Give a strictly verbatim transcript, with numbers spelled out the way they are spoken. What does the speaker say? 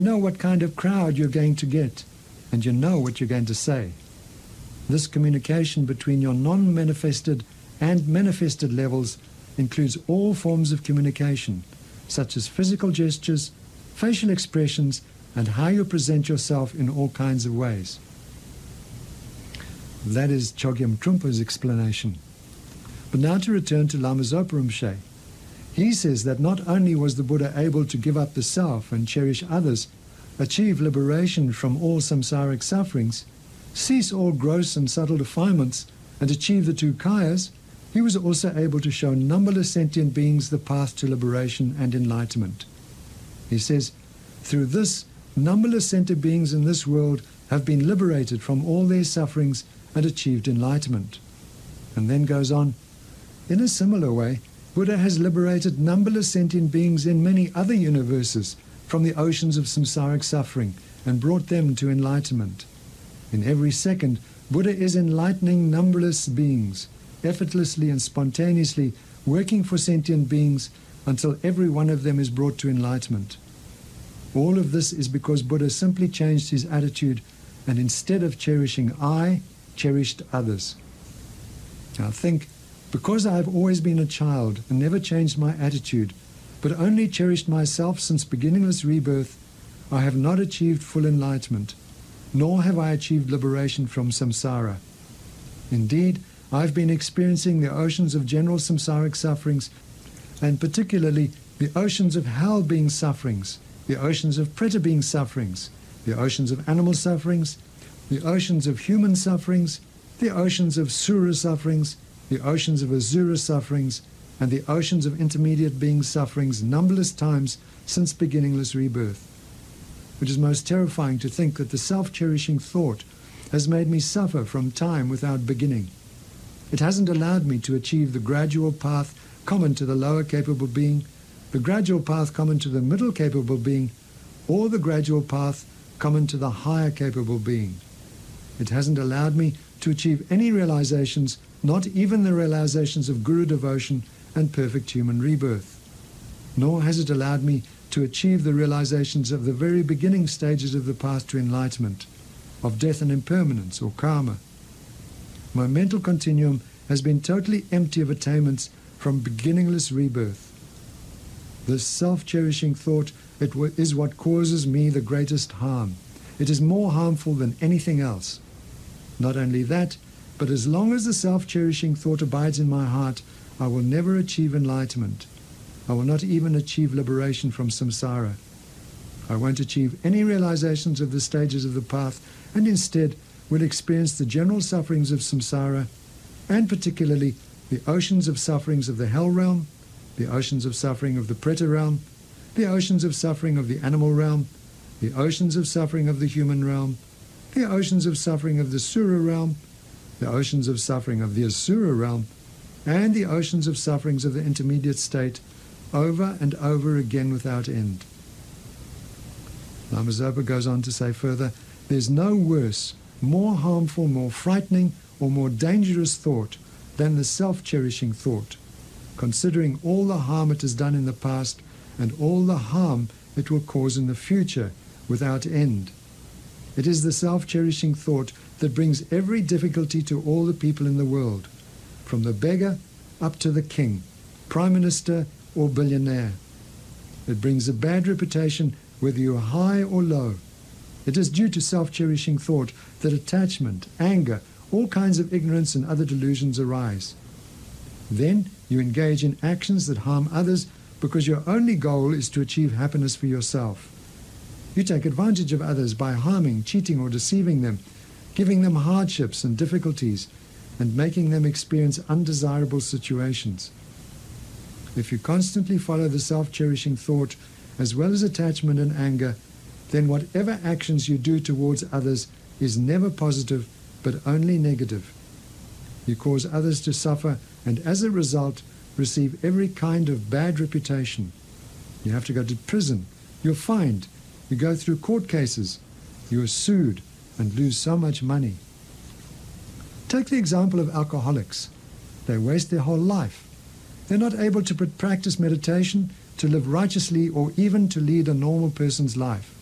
know what kind of crowd you're going to get, and you know what you're going to say. This communication between your non-manifested and manifested levels includes all forms of communication, such as physical gestures, facial expressions, and how you present yourself in all kinds of ways. That is Chogyam Trungpa's explanation. But now to return to Lama Zopa Rinpoche. He says that not only was the Buddha able to give up the self and cherish others, achieve liberation from all samsaric sufferings, cease all gross and subtle defilements, and achieve the two kayas, he was also able to show numberless sentient beings the path to liberation and enlightenment. He says, through this, numberless sentient beings in this world have been liberated from all their sufferings and achieved enlightenment. And then goes on, in a similar way, Buddha has liberated numberless sentient beings in many other universes from the oceans of samsaric suffering and brought them to enlightenment. In every second, Buddha is enlightening numberless beings, effortlessly and spontaneously working for sentient beings until every one of them is brought to enlightenment. All of this is because Buddha simply changed his attitude and instead of cherishing I, cherished others. Now think, because I have always been a child and never changed my attitude, but only cherished myself since beginningless rebirth, I have not achieved full enlightenment, nor have I achieved liberation from samsara. Indeed, I have been experiencing the oceans of general samsaric sufferings, and particularly the oceans of hell being sufferings, the oceans of preta being sufferings, the oceans of animal sufferings, the oceans of human sufferings, the oceans of sura sufferings, the oceans of asura sufferings, and the oceans of intermediate being sufferings numberless times since beginningless rebirth. It is most terrifying to think that the self-cherishing thought has made me suffer from time without beginning. It hasn't allowed me to achieve the gradual path common to the lower capable being, the gradual path common to the middle capable being, or the gradual path common to the higher capable being. It hasn't allowed me to achieve any realizations, not even the realizations of Guru devotion and perfect human rebirth. Nor has it allowed me to achieve the realizations of the very beginning stages of the path to enlightenment, of death and impermanence, or karma. My mental continuum has been totally empty of attainments from beginningless rebirth. This self-cherishing thought it is what causes me the greatest harm. It is more harmful than anything else. Not only that, but as long as the self-cherishing thought abides in my heart, I will never achieve enlightenment. I will not even achieve liberation from samsara. I won't achieve any realizations of the stages of the path, and instead will experience the general sufferings of samsara, and particularly the oceans of sufferings of the hell realm, the oceans of suffering of the preta realm, the oceans of suffering of the animal realm, the oceans of suffering of the human realm, the oceans of suffering of the sura realm, the oceans of suffering of the asura realm, and the oceans of sufferings of the intermediate state, over and over again without end. Lama Zopa goes on to say further, there's no worse, more harmful, more frightening, or more dangerous thought than the self-cherishing thought, considering all the harm it has done in the past and all the harm it will cause in the future without end. It is the self-cherishing thought that brings every difficulty to all the people in the world, from the beggar up to the king, prime minister or billionaire. It brings a bad reputation whether you are high or low. It is due to self-cherishing thought that attachment, anger, all kinds of ignorance and other delusions arise. Then you engage in actions that harm others because your only goal is to achieve happiness for yourself. You take advantage of others by harming, cheating or deceiving them, giving them hardships and difficulties, and making them experience undesirable situations. If you constantly follow the self-cherishing thought as well as attachment and anger, then whatever actions you do towards others is never positive but only negative. You cause others to suffer and as a result receive every kind of bad reputation. You have to go to prison, you're fined, you go through court cases, you are sued and lose so much money. Take the example of alcoholics. They waste their whole life. They're not able to practice meditation, to live righteously, or even to lead a normal person's life.